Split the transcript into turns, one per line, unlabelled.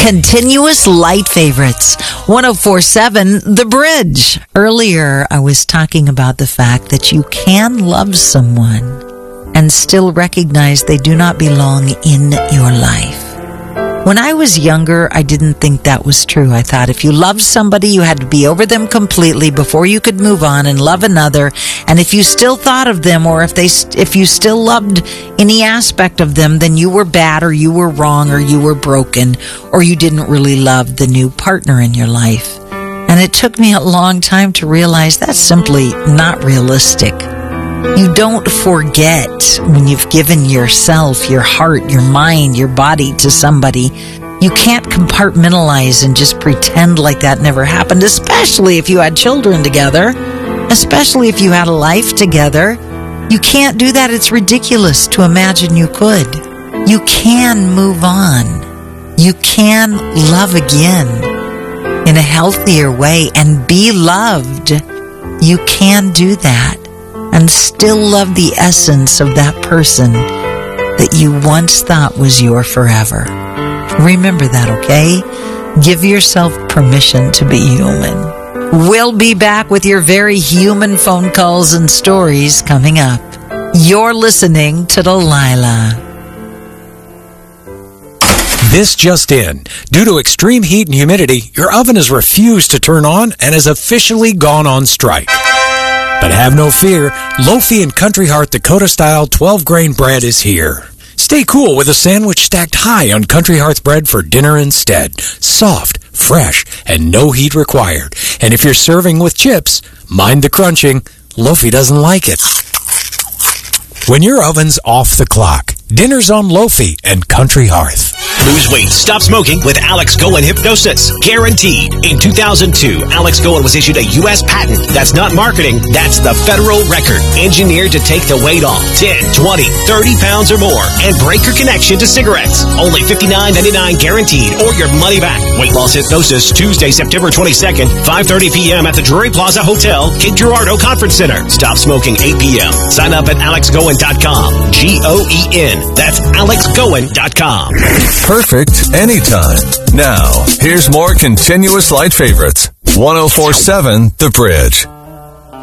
Continuous light favorites. 104.7 The Bridge. Earlier, I was talking about the fact that you can love someone and still recognize they do not belong in your life. When I was younger, I didn't think that was true. I thought if you loved somebody, you had to be over them completely before you could move on and love another. And if you still thought of them, or if you still loved any aspect of them, then you were bad, or you were wrong, or you were broken, or you didn't really love the new partner in your life. And it took me a long time to realize that's simply not realistic. You don't forget when you've given yourself, your heart, your mind, your body to somebody. You can't compartmentalize and just pretend like that never happened, especially if you had children together, especially if you had a life together. You can't do that. It's ridiculous to imagine you could. You can move on. You can love again in a healthier way and be loved. You can do that and still love the essence of that person that you once thought was your forever. Remember that, okay? Give yourself permission to be human. We'll be back with your very human phone calls and stories coming up. You're listening to Delilah.
This just in. Due to extreme heat and humidity, your oven has refused to turn on and has officially gone on strike. But have no fear, Lofi and Country Hearth Dakota-style 12-grain bread is here. Stay cool with a sandwich stacked high on Country Hearth bread for dinner instead. Soft, fresh, and no heat required. And if you're serving with chips, mind the crunching. Lofi doesn't like it. When your oven's off the clock, dinner's on Lofi and Country Hearth.
Lose weight, stop smoking with Alex Goen Hypnosis. Guaranteed. In 2002, Alex Goen was issued a U.S. patent. That's not marketing. That's the federal record. Engineered to take the weight off 10, 20, 30 pounds or more and break your connection to cigarettes. Only $59.99 guaranteed or your money back. Weight Loss Hypnosis, Tuesday, September 22nd, 5:30 p.m. at the Drury Plaza Hotel, Cape Girardeau Conference Center. Stop smoking 8 p.m. Sign up at alexgoen.com. G-O-E-N. That's alexgoen.com.
Perfect anytime. Now, here's more continuous light favorites. 104.7 The Bridge.